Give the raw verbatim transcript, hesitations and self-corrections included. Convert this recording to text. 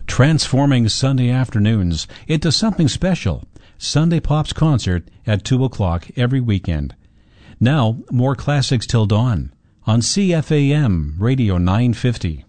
transforming Sunday afternoons into something special. Sunday Pops Concert at two o'clock every weekend. Now, more classics till dawn on C F A M Radio nine fifty.